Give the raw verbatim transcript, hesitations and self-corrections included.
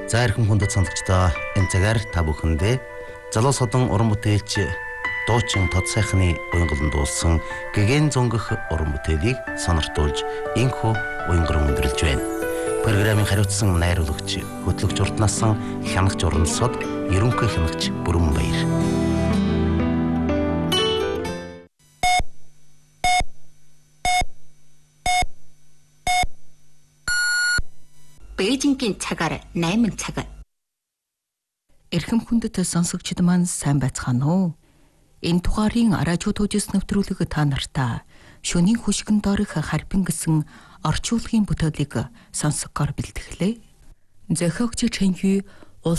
За эрхэм хүндэт сонсогчдоо энэ цагаар та бүхэндээ залуу содон уран бүтээлч дуучин тод сайхны уянгалан дуулсан гэгэн зөнгөх уран бүтээлийг сониртуулж инхүү уянган өндөрлж байна. Программын хариуцсан найруулагч хөтлөгч урд насан хянагч уран сод ерөнхий хянагч Бүрэн Баяр. Бээжингийн цагаар найман цаг. Эрхэм хүндэт сонсогчид маань сайн байцгаана уу? Энэ дугаарын радио төвжс нэвтрүүлэг та нартаа шөнийн хөшгөн доорх харбин гэсэн орчуулгын бүтээлийг сонсгохоор бэлтгэлээ. Зохиогч Чэнхүй